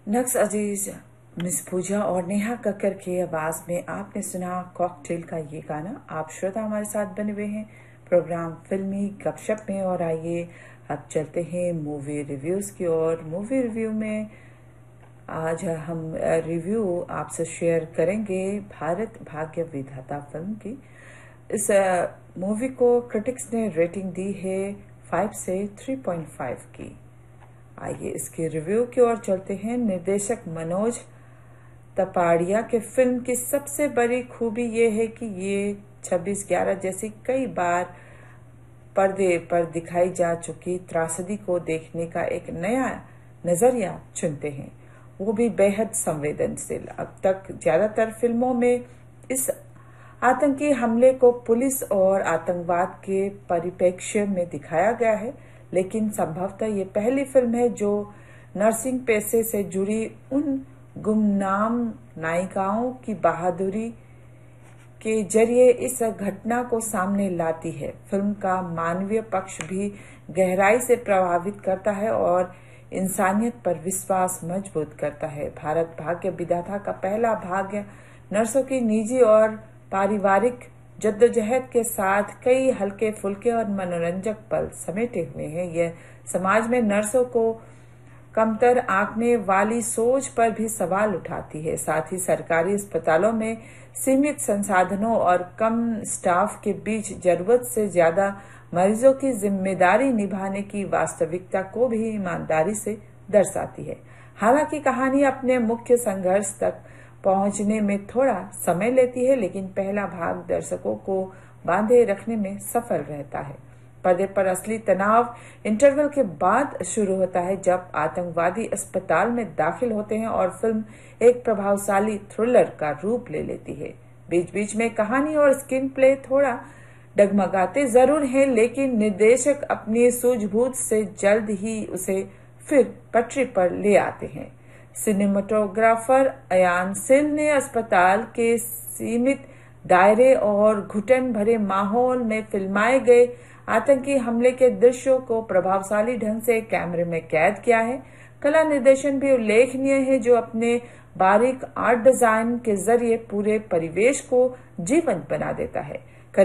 नक्स अजीज miss पूजा और नेहा कक्कर की आवाज में आपने सुना कॉकटेल का ये गाना। आप श्रोता हमारे साथ बने हुए हैं प्रोग्राम फिल्मी गपशप में, और आइए अब चलते हैं मूवी रिव्यूज की ओर। मूवी रिव्यू में आज हम रिव्यू आपसे शेयर करेंगे भारत भाग्य विधाता फिल्म की। इस मूवी को क्रिटिक्स ने रेटिंग दी है 5 से 3.5 की। आइए इसके रिव्यू की ओर चलते हैं। निर्देशक मनोज तपाड़िया के फिल्म की सबसे बड़ी खूबी ये है कि ये 26/11 जैसी कई बार पर्दे पर दिखाई जा चुकी त्रासदी को देखने का एक नया नजरिया चुनते हैं, वो भी बेहद संवेदनशील। अब तक ज्यादातर फिल्मों में इस आतंकी हमले को पुलिस और आतंकवाद के परिप्रेक्ष्य में दिखाया गया है, लेकिन संभवतः ये पहली फिल्म है जो नर्सिंग पेशे से जुड़ी उन गुमनाम नायिकाओं की बहादुरी के जरिए इस घटना को सामने लाती है। फिल्म का मानवीय पक्ष भी गहराई से प्रभावित करता है और इंसानियत पर विश्वास मजबूत करता है। भारत भाग्य विधाता का पहला भाग्य नर्सों की निजी और पारिवारिक जद्दोजहद के साथ कई हल्के फुल्के और मनोरंजक पल समेटे हुए हैं। यह समाज में नर्सों को कमतर आंकने वाली सोच पर भी सवाल उठाती है। साथ ही सरकारी अस्पतालों में सीमित संसाधनों और कम स्टाफ के बीच जरूरत से ज्यादा मरीजों की जिम्मेदारी निभाने की वास्तविकता को भी ईमानदारी से दर्शाती है। हालांकि कहानी अपने मुख्य संघर्ष तक पहुंचने में थोड़ा समय लेती है, लेकिन पहला भाग दर्शकों को बांधे रखने में सफल रहता है। पर्दे पर असली तनाव इंटरवल के बाद शुरू होता है, जब आतंकवादी अस्पताल में दाखिल होते हैं और फिल्म एक प्रभावशाली थ्रिलर का रूप ले लेती है। बीच बीच में कहानी और स्क्रीन प्ले थोड़ा डगमगाते जरूर हैं, लेकिन निर्देशक अपनी सूझबूझ से जल्द ही उसे फिर पटरी पर ले आते हैं। सिनेमेटोग्राफर अयान सिल ने अस्पताल के सीमित दायरे और घुटन भरे माहौल में फिल्माए गए आतंकी हमले के दृश्यों को प्रभावशाली ढंग से कैमरे में कैद किया है। कला निर्देशन भी उल्लेखनीय है, जो अपने बारीक आर्ट डिजाइन के जरिए पूरे परिवेश को जीवंत बना देता है।